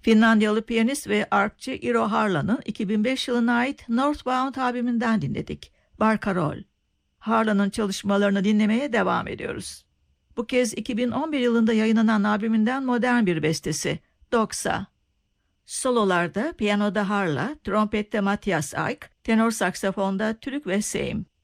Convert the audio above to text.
Finlandiyalı piyanist ve arpçı Iiro Harlan'ın 2005 yılına ait Northbound albümünden dinledik. Barkarol. Harlan'ın çalışmalarını dinlemeye devam ediyoruz. Bu kez 2011 yılında yayınlanan albümünden modern bir bestesi, Doxa. Sololarda piyanoda Harla, trompette Matthias Eick, tenor saksafonda Türk ve Seim.